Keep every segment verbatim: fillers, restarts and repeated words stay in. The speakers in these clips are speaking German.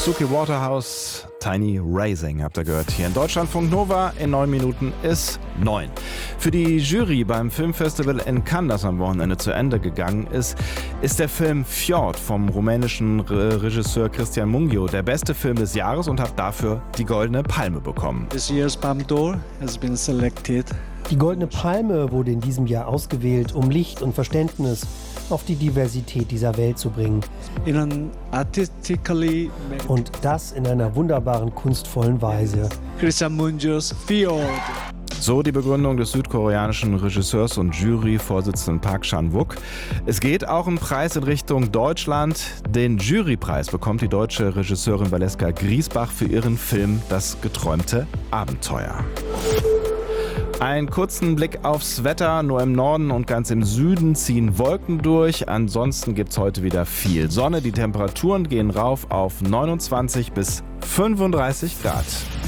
Suki Waterhouse, Tiny Rising habt ihr gehört. Hier in Deutschlandfunk Nova in neun Minuten ist neun. Für die Jury beim Filmfestival in Cannes, das am Wochenende zu Ende gegangen ist, ist der Film Fjord vom rumänischen Re- Regisseur Cristian Mungiu der beste Film des Jahres und hat dafür die Goldene Palme bekommen. This year's Palme d'Or has been selected. Die Goldene Palme wurde in diesem Jahr ausgewählt, um Licht und Verständnis auf die Diversität dieser Welt zu bringen. In an artistically Und das in einer wunderbaren, kunstvollen Weise. Cristian Mungiu's Fjord. So die Begründung des südkoreanischen Regisseurs und Juryvorsitzenden Park Chan-wook. Es geht auch ein Preis in Richtung Deutschland. Den Jurypreis bekommt die deutsche Regisseurin Valeska Griesbach für ihren Film Das geträumte Abenteuer. Einen kurzen Blick aufs Wetter. Nur im Norden und ganz im Süden ziehen Wolken durch. Ansonsten gibt es heute wieder viel Sonne. Die Temperaturen gehen rauf auf neunundzwanzig bis fünfunddreißig Grad.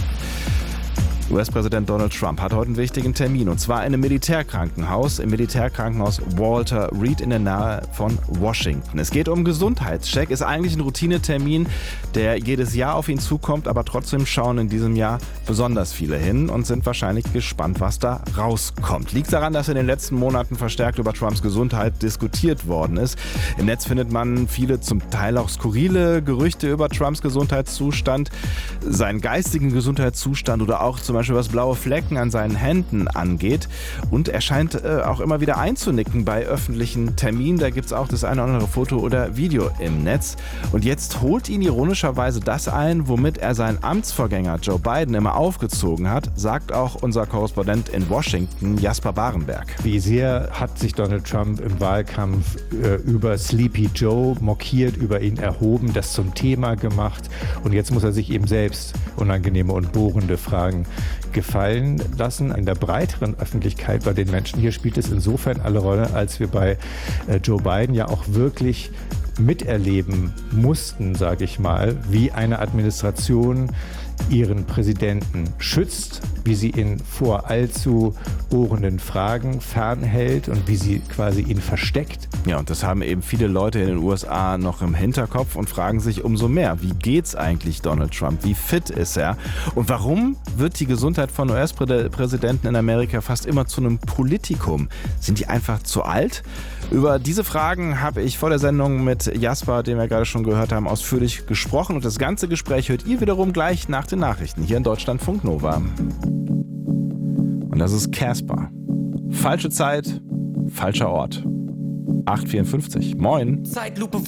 U S-Präsident Donald Trump hat heute einen wichtigen Termin, und zwar in einem Militärkrankenhaus, im Militärkrankenhaus Walter Reed in der Nähe von Washington. Es geht um Gesundheitscheck, ist eigentlich ein Routinetermin, der jedes Jahr auf ihn zukommt, aber trotzdem schauen in diesem Jahr besonders viele hin und sind wahrscheinlich gespannt, was da rauskommt. Liegt daran, dass in den letzten Monaten verstärkt über Trumps Gesundheit diskutiert worden ist. Im Netz findet man viele zum Teil auch skurrile Gerüchte über Trumps Gesundheitszustand, seinen geistigen Gesundheitszustand oder auch zum Zum Beispiel was blaue Flecken an seinen Händen angeht. Und er scheint äh, auch immer wieder einzunicken bei öffentlichen Terminen. Da gibt es auch das eine oder andere Foto oder Video im Netz. Und jetzt holt ihn ironischerweise das ein, womit er seinen Amtsvorgänger Joe Biden immer aufgezogen hat, sagt auch unser Korrespondent in Washington, Jasper Barenberg. Wie sehr hat sich Donald Trump im Wahlkampf äh, über Sleepy Joe mokiert, über ihn erhoben, das zum Thema gemacht. Und jetzt muss er sich eben selbst unangenehme und bohrende Fragen gefallen lassen. In der breiteren Öffentlichkeit bei den Menschen hier spielt es insofern alle Rolle, als wir bei äh, Joe Biden ja auch wirklich miterleben mussten, sage ich mal, wie eine Administration ihren Präsidenten schützt, wie sie ihn vor allzu bohrenden Fragen fernhält und wie sie quasi ihn versteckt. Ja, und das haben eben viele Leute in den U S A noch im Hinterkopf und fragen sich umso mehr, wie geht's eigentlich Donald Trump? Wie fit ist er? Und warum wird die Gesundheit von U S-Präsidenten in Amerika fast immer zu einem Politikum? Sind die einfach zu alt? Über diese Fragen habe ich vor der Sendung mit Jasper, den wir gerade schon gehört haben, ausführlich gesprochen. Und das ganze Gespräch hört ihr wiederum gleich nach den Nachrichten hier in Deutschlandfunk Nova. Und das ist Casper. Falsche Zeit, falscher Ort. acht Uhr vierundfünfzig. Moin. Zeitlupe.